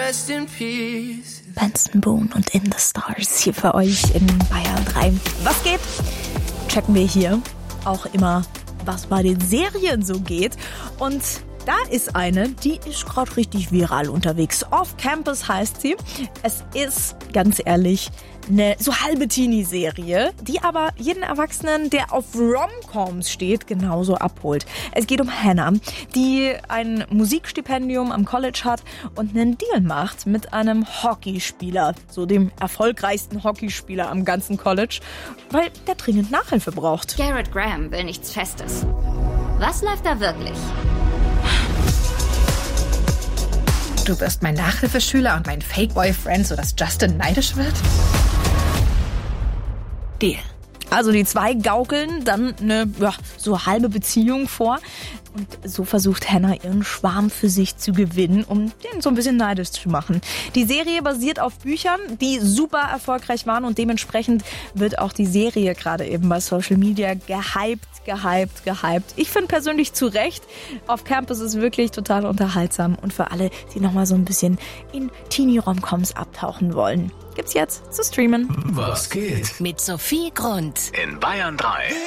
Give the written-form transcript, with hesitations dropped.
rest in peace. Benson Boone und In the Stars hier für euch in Bayern 3. Was geht? Checken wir hier auch immer, was bei den Serien so geht. Und da ist eine, die ist gerade richtig viral unterwegs. Off Campus heißt sie. Es ist, ganz ehrlich, eine so halbe Teenie-Serie, die aber jeden Erwachsenen, der auf Rom-Coms steht, genauso abholt. Es geht um Hannah, die ein Musikstipendium am College hat und einen Deal macht mit einem Hockeyspieler, so dem erfolgreichsten Hockeyspieler am ganzen College, weil der dringend Nachhilfe braucht. Garrett Graham will nichts Festes. Was läuft da wirklich? Du wirst mein Nachhilfeschüler und mein Fake-Boyfriend, sodass Justin neidisch wird? Deal. Also die zwei gaukeln dann eine so halbe Beziehung vor. Und so versucht Hannah ihren Schwarm für sich zu gewinnen, um den so ein bisschen neidisch zu machen. Die Serie basiert auf Büchern, die super erfolgreich waren und dementsprechend wird auch die Serie gerade eben bei Social Media gehypt. Ich finde persönlich zu Recht, Off Campus ist wirklich total unterhaltsam und für alle, die nochmal so ein bisschen in Teenie-Romcoms abtauchen wollen. Gibt's jetzt zu streamen. Was geht? Mit Sophie Grund In Bayern 3.